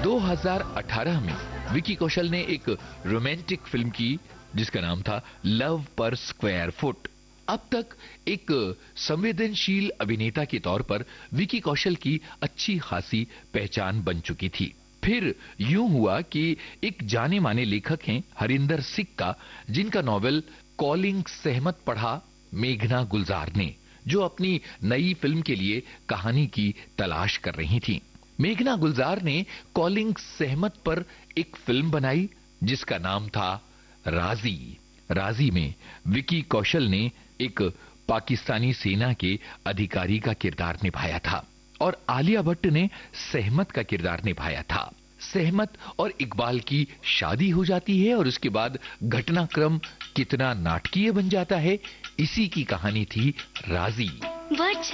2018 में विकी कौशल ने एक रोमांटिक फिल्म की जिसका नाम था लव पर स्क्वायर फुट। अब तक एक संवेदनशील अभिनेता के तौर पर विकी कौशल की अच्छी खासी पहचान बन चुकी थी। फिर यूं हुआ कि एक जाने माने लेखक हैं हरिंदर सिक्का, जिनका नॉवेल कॉलिंग सहमत पढ़ा मेघना गुलजार ने, जो अपनी नई फिल्म के लिए कहानी की तलाश कर रही थी। मेघना गुलजार ने कॉलिंग सहमत पर एक फिल्म बनाई जिसका नाम था राजी। राजी में विकी कौशल ने एक पाकिस्तानी सेना के अधिकारी का किरदार निभाया था और आलिया भट्ट ने सहमत का किरदार निभाया था। सहमत और इकबाल की शादी हो जाती है और उसके बाद घटनाक्रम कितना नाटकीय बन जाता है, इसी की कहानी थी राजी।